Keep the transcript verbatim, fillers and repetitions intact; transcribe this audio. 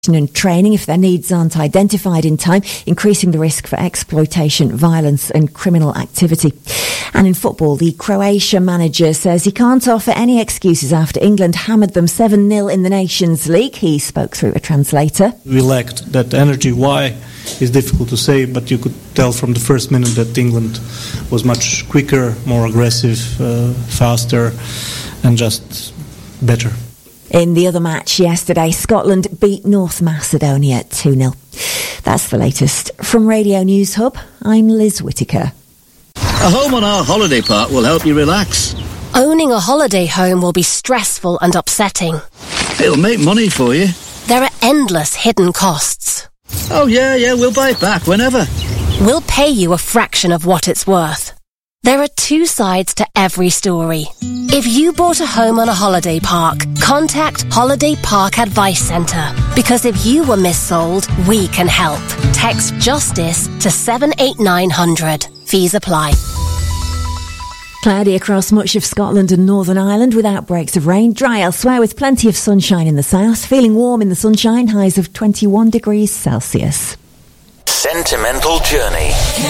and training if their needs aren't identified in time, increasing the risk for exploitation, violence and criminal activity. And in football, the Croatia manager says he can't offer any excuses after England hammered them seven nil in the Nations League. He spoke through a translator. We lacked that energy. Why is difficult to say, but you could tell from the first minute that England was much quicker, more aggressive, uh, faster and just better. In the other match yesterday, Scotland beat North Macedonia two nil. That's the latest. From Radio News Hub, I'm Liz Whittaker. A home on our holiday park will help you relax. Owning a holiday home will be stressful and upsetting. It'll make money for you. There are endless hidden costs. Oh yeah, yeah, we'll buy it back whenever. We'll pay you a fraction of what it's worth. There are two sides to every story. If you bought a home on a holiday park, contact Holiday Park Advice Centre. Because if you were missold, we can help. Text JUSTICE to seven eight nine hundred. Fees apply. Cloudy across much of Scotland and Northern Ireland with outbreaks of rain. Dry elsewhere with plenty of sunshine in the south. Feeling warm in the sunshine, highs of twenty-one degrees Celsius. Sentimental Journey.